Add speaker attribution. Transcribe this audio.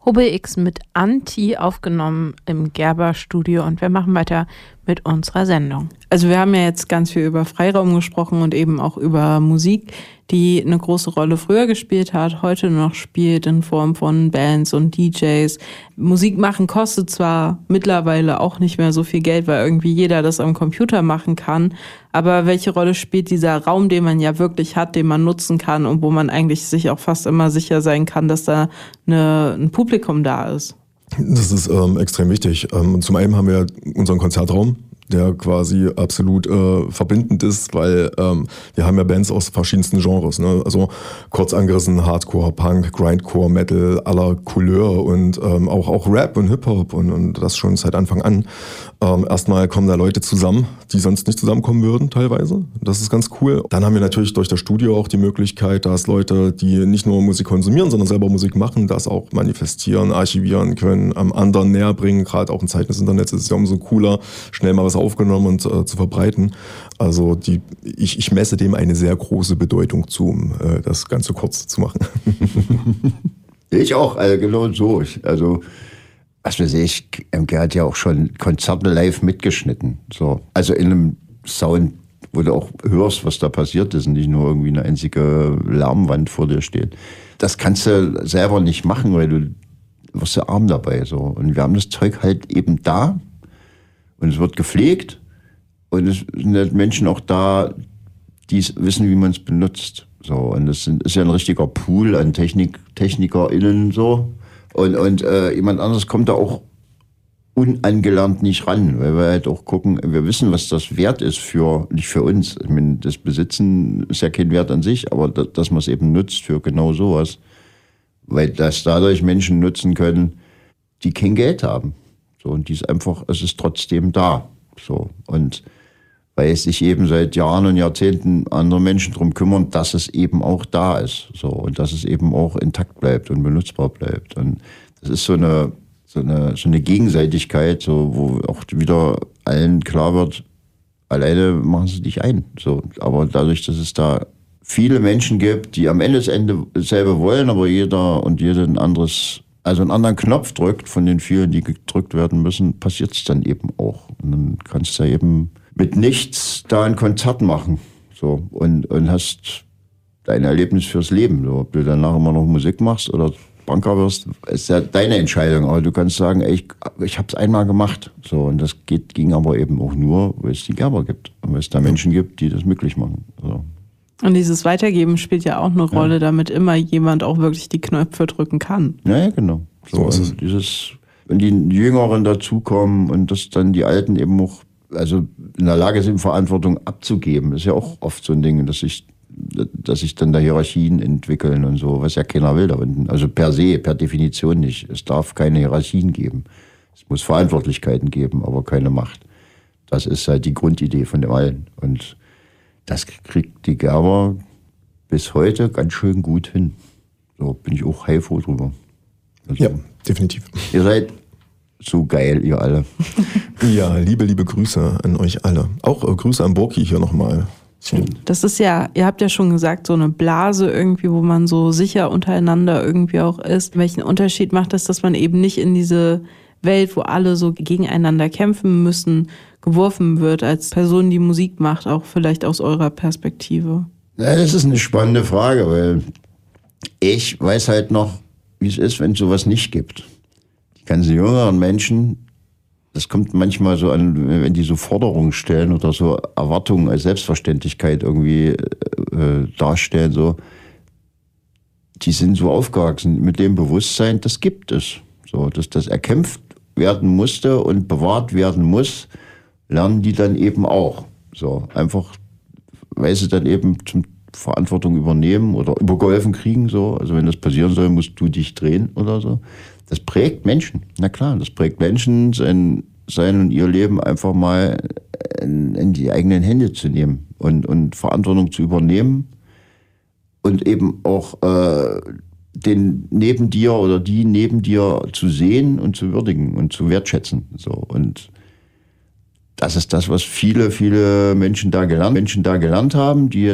Speaker 1: Hubble X mit Anti aufgenommen im Gerber-Studio und wir machen weiter mit unserer Sendung. Also wir haben ja jetzt ganz viel über Freiraum gesprochen und eben auch über Musik, die eine große Rolle früher gespielt hat, heute noch spielt in Form von Bands und DJs. Musik machen kostet zwar mittlerweile auch nicht mehr so viel Geld, weil irgendwie jeder das am Computer machen kann, aber welche Rolle spielt dieser Raum, den man ja wirklich hat, den man nutzen kann und wo man eigentlich sich auch fast immer sicher sein kann, dass da ein Publikum da ist?
Speaker 2: Das ist extrem wichtig. Zum einen haben wir unseren Konzertraum, der quasi absolut verbindend ist, weil wir haben ja Bands aus verschiedensten Genres, ne? Also kurz angerissen Hardcore, Punk, Grindcore, Metal aller Couleur und auch Rap und Hip-Hop und das schon seit Anfang an. Erstmal kommen da Leute zusammen, die sonst nicht zusammenkommen würden teilweise. Das ist ganz cool. Dann haben wir natürlich durch das Studio auch die Möglichkeit, dass Leute, die nicht nur Musik konsumieren, sondern selber Musik machen, das auch manifestieren, archivieren können, am anderen näher bringen. Gerade auch in Zeiten des Internets ist es ja umso cooler, schnell mal was aufgenommen und zu verbreiten. Also ich messe dem eine sehr große Bedeutung zu, um das Ganze kurz zu machen.
Speaker 3: Ich auch, also genau so. Was weiß ich, MG hat ja auch schon Konzerte live mitgeschnitten. So. Also in einem Sound, wo du auch hörst, was da passiert ist und nicht nur irgendwie eine einzige Lärmwand vor dir steht. Das kannst du selber nicht machen, weil du wirst ja arm dabei. So. Und wir haben das Zeug halt eben da und es wird gepflegt und es sind halt Menschen auch da, die wissen, wie man es benutzt. So. Und das ist ja ein richtiger Pool an TechnikerInnen so. Und jemand anderes kommt da auch unangelernt nicht ran, weil wir halt auch gucken, wir wissen, was das wert ist nicht für uns. Ich meine, das Besitzen ist ja kein Wert an sich, aber dass man es eben nutzt für genau sowas. Weil das dadurch Menschen nutzen können, die kein Geld haben. So, und es ist trotzdem da. So. Und weil es sich eben seit Jahren und Jahrzehnten andere Menschen darum kümmern, dass es eben auch da ist. So, und dass es eben auch intakt bleibt und benutzbar bleibt. Und das ist so eine Gegenseitigkeit, so, wo auch wieder allen klar wird, alleine machen sie dich ein. So, aber dadurch, dass es da viele Menschen gibt, die am Ende dasselbe wollen, aber jeder und jede einen anderen Knopf drückt von den vielen, die gedrückt werden müssen, passiert es dann eben auch. Und dann kannst du eben mit nichts da ein Konzert machen. So, und hast dein Erlebnis fürs Leben. So, ob du danach immer noch Musik machst oder Banker wirst, ist ja deine Entscheidung. Aber du kannst sagen, ey, ich habe es einmal gemacht. So, und das ging aber eben auch nur, weil es die Gerber gibt. Und weil es da Menschen gibt, die das möglich machen. So.
Speaker 1: Und dieses Weitergeben spielt ja auch eine Rolle, damit immer jemand auch wirklich die Knöpfe drücken kann.
Speaker 3: Ja, genau. So ist es. Wenn die Jüngeren dazukommen und dass dann die Alten eben auch in der Lage sind, Verantwortung abzugeben, ist ja auch oft so ein Ding, dass sich dann da Hierarchien entwickeln und so, was ja keiner will da unten. Also per Definition nicht. Es darf keine Hierarchien geben. Es muss Verantwortlichkeiten geben, aber keine Macht. Das ist halt die Grundidee von dem allen. Und das kriegt die Gerber bis heute ganz schön gut hin. So bin ich auch heilfroh drüber. Also,
Speaker 2: ja, definitiv.
Speaker 3: Ihr seid so geil, ihr alle.
Speaker 2: Ja, liebe Grüße an euch alle. Auch Grüße an Burki hier nochmal.
Speaker 1: Das ist ja, ihr habt ja schon gesagt, so eine Blase irgendwie, wo man so sicher untereinander irgendwie auch ist. Welchen Unterschied macht das, dass man eben nicht in diese Welt, wo alle so gegeneinander kämpfen müssen, geworfen wird als Person, die Musik macht, auch vielleicht aus eurer Perspektive?
Speaker 3: Ja, das ist eine spannende Frage, weil ich weiß halt noch, wie es ist, wenn es sowas nicht gibt. Die ganzen jüngeren Menschen, das kommt manchmal so an, wenn die so Forderungen stellen oder so Erwartungen als Selbstverständlichkeit irgendwie darstellen, so, die sind so aufgewachsen mit dem Bewusstsein, das gibt es. So, dass das erkämpft werden musste und bewahrt werden muss, lernen die dann eben auch. So, einfach, weil sie dann eben zum Verantwortung übernehmen oder übergeholfen kriegen, so. Also wenn das passieren soll, musst du dich drehen oder so. Das prägt Menschen. Na klar, das prägt Menschen, sein und ihr Leben einfach mal in die eigenen Hände zu nehmen und Verantwortung zu übernehmen und eben auch den neben dir oder die neben dir zu sehen und zu würdigen und zu wertschätzen. So. Und das ist das, was viele Menschen da gelernt haben, die